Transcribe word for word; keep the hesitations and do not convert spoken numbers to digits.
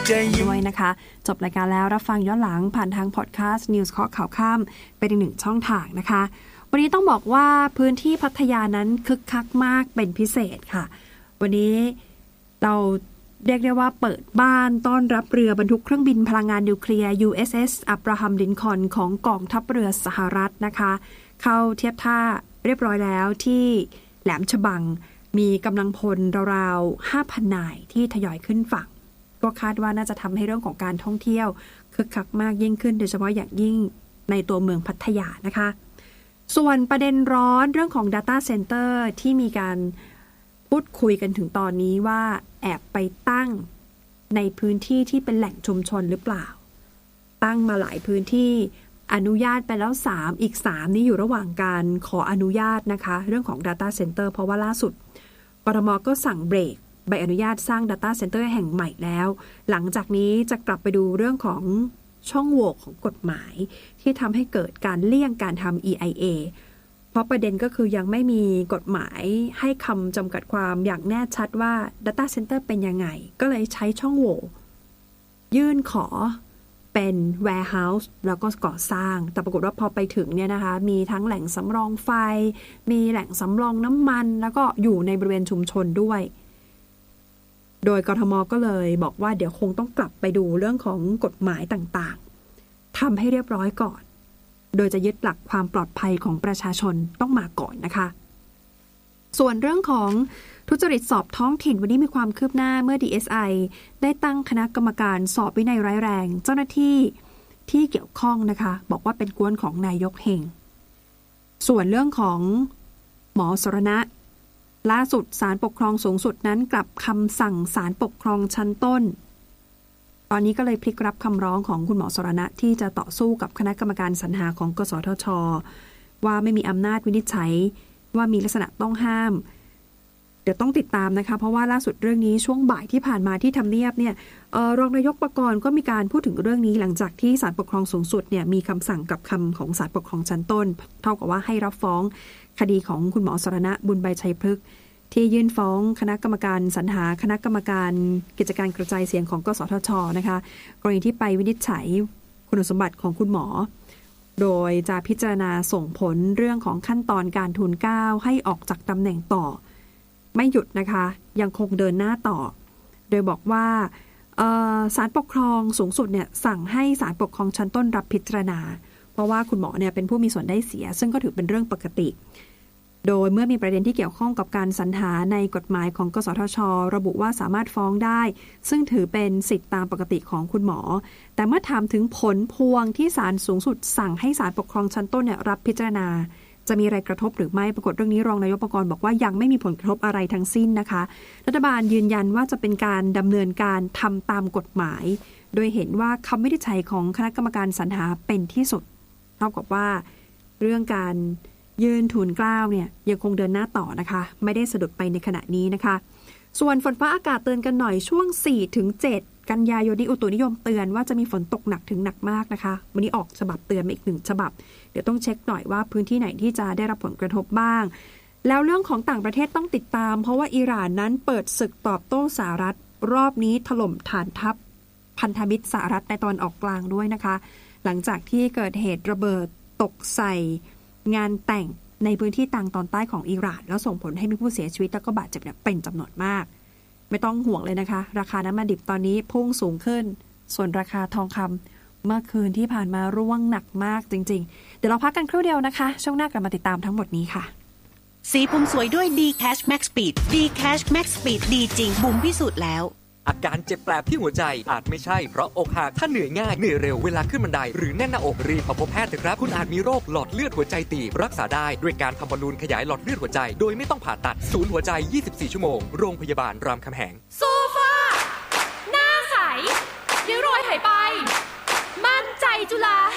ด้วยนะคะจบรายการแล้วรับฟังย้อนหลังผ่านทางพอดแคสต์ News เคาะข่าวค่ำเป็นอีกหนึ่งช่องทางนะคะวันนี้ต้องบอกว่าพื้นที่พัทยานั้นคึกคักมากเป็นพิเศษค่ะวันนี้เราเรียกได้ว่าเปิดบ้านต้อนรับเรือบรรทุกเครื่องบินพลังงานนิวเคลียร์ ยู เอส เอส อับราฮัมลินคอล์นของกองทัพเรือสหรัฐนะคะเข้าเทียบท่าเรียบร้อยแล้วที่แหลมฉบังมีกำลังพลราวๆ ห้าพัน นายที่ทยอยขึ้นฝั่งก็คาดว่าน่าจะทำให้เรื่องของการท่องเที่ยวคึกคักมากยิ่งขึ้นโดยเฉพาะอย่างยิ่งในตัวเมืองพัทยานะคะส่วนประเด็นร้อนเรื่องของ Data Center ที่มีการพูดคุยกันถึงตอนนี้ว่าแอบไปตั้งในพื้นที่ที่เป็นแหล่งชุมชนหรือเปล่าตั้งมาหลายพื้นที่อนุญาตไปแล้วสามอีกสามนี้อยู่ระหว่างการขออนุญาตนะคะเรื่องของ Data Center เพราะว่าล่าสุดกทม.ก็สั่งเบรกใบอนุญาตสร้าง Data Center แห่งใหม่แล้วหลังจากนี้จะกลับไปดูเรื่องของช่องโหว่ของกฎหมายที่ทำให้เกิดการเลี่ยงการทำ อี ไอ เอ เพราะประเด็นก็คือยังไม่มีกฎหมายให้คำจำกัดความอย่างแน่ชัดว่า Data Center เป็นยังไงก็เลยใช้ช่องโหว่ยื่นขอเป็น warehouse แล้วก็ก่อสร้างแต่ปรากฏว่าพอไปถึงเนี่ยนะคะมีทั้งแหล่งสำรองไฟมีแหล่งสำรองน้ำมันแล้วก็อยู่ในบริเวณชุมชนด้วยโดยกทม.ก็เลยบอกว่าเดี๋ยวคงต้องกลับไปดูเรื่องของกฎหมายต่างๆทำให้เรียบร้อยก่อนโดยจะยึดหลักความปลอดภัยของประชาชนต้องมาก่อนนะคะส่วนเรื่องของทุจริตสอบท้องถิ่นวันนี้มีความคืบหน้าเมื่อ ดี เอส ไอ ได้ตั้งคณะกรรมการสอบวินัยร้ายแรงเจ้าหน้าที่ที่เกี่ยวข้องนะคะบอกว่าเป็นกวนของนายกเฮงส่วนเรื่องของหมอสรณะล่าสุดศาลปกครองสูงสุดนั้นกลับคำสั่งศาลปกครองชั้นต้นตอนนี้ก็เลยพลิกรับคำร้องของคุณหมอสรณะที่จะต่อสู้กับคณะกรรมการสรรหาของกสทช.ว่าไม่มีอำนาจวินิจฉัยว่ามีลักษณะต้องห้ามเดี๋ยวต้องติดตามนะคะเพราะว่าล่าสุดเรื่องนี้ช่วงบ่ายที่ผ่านมาที่ทำเนียบเนี่ยรองนายกปกรณ์ก็มีการพูดถึงเรื่องนี้หลังจากที่ศาลปกครองสูงสุดเนี่ยมีคำสั่งกับคำของศาลปกครองชั้นต้นเท่ากับว่าให้รับฟ้องคดีของคุณหมอสรณะบุญใบชัยพฤกษ์ที่ยื่นฟ้องคณะกรรมการสรรหาคณะกรรมการกิจการกระจายเสียงของกสทช.นะคะกรณีที่ไปวินิจฉัยคุณสมบัติของคุณหมอโดยจะพิจารณาส่งผลเรื่องของขั้นตอนการทูลเกล้าให้ออกจากตำแหน่งต่อไม่หยุดนะคะยังคงเดินหน้าต่อโดยบอกว่าศาลปกครองสูงสุดเนี่ยสั่งให้ศาลปกครองชั้นต้นรับพิจารณาเพราะว่าคุณหมอเนี่ยเป็นผู้มีส่วนได้เสียซึ่งก็ถือเป็นเรื่องปกติโดยเมื่อมีประเด็นที่เกี่ยวข้องกับการสรรหาในกฎหมายของกสทช.ระบุว่าสามารถฟ้องได้ซึ่งถือเป็นสิทธิตามปกติของคุณหมอแต่เมื่อถามถึงผลพวงที่ศาลสูงสุดสั่งให้ศาลปกครองชั้นต้นเนี่ยรับพิจารณาจะมีอะไรกระทบหรือไม่ปรากฏเรื่องนี้รองนายกปกรณ์บอกว่ายังไม่มีผลกระทบอะไรทั้งสิ้นนะคะรัฐบาลยืนยันว่าจะเป็นการดำเนินการทำตามกฎหมายโดยเห็นว่าคำวินิจฉัยของคณะกรรมการสรรหาเป็นที่สุดเท่ากับว่าเรื่องการยื่นทูลเกล้าเนี่ยยังคงเดินหน้าต่อนะคะไม่ได้สะดุดไปในขณะนี้นะคะส่วนฝนฟ้าอากาศเตือนกันหน่อยช่วง สี่ถึงเจ็ด กันยายนนี้อุตุนิยมเตือนว่าจะมีฝนตกหนักถึงหนักมากนะคะวันนี้ออกฉบับเตือนมาอีกหนึ่งฉบับเดี๋ยวต้องเช็คหน่อยว่าพื้นที่ไหนที่จะได้รับผลกระทบบ้างแล้วเรื่องของต่างประเทศต้องติดตามเพราะว่าอิหร่านนั้นเปิดศึกตอบโต้สหรัฐรอบนี้ถล่มฐานทัพพันธมิตรสหรัฐในตะวันออกกลางด้วยนะคะหลังจากที่เกิดเหตุระเบิดตกใส่งานแต่งในพื้นที่ทางตอนใต้ของอิหร่านแล้วส่งผลให้มีผู้เสียชีวิตแล้วก็บาดเจ็บเนี่ยเป็นจำนวนมากไม่ต้องห่วงเลยนะคะราคาน้ำมันดิบตอนนี้พุ่งสูงขึ้นส่วนราคาทองคำเมื่อคืนที่ผ่านมาร่วงหนักมากจริงๆเดี๋ยวเราพักกันครู่เดียวนะคะช่วงหน้ากลับมาติดตามทั้งหมดนี้ค่ะสีผมสวยด้วย D-Cash Max Speed D-Cash Max Speed ดีจริงบุ๋มพิสูจน์แล้วอาการเจ็บแปลบที่หัวใจอาจไม่ใช่เพราะอกหักถ้าเหนื่อยง่ายเหนื่อยเร็วเวลาขึ้นบันไดหรือแน่นหน้าอกรีบมาพบแพทย์เถอะครับคุณอาจมีโรคหลอดเลือดหัวใจตีบรักษาได้ด้วยการทำบอลลูนขยายหลอดเลือดหัวใจโดยไม่ต้องผ่าตัดศูนย์หัวใจยี่สิบสี่ชั่วโมงโรงพยาบาลรามคำแหงโซฟาหน้าใสริ้วรอยหายไปมั่นใจจุฬา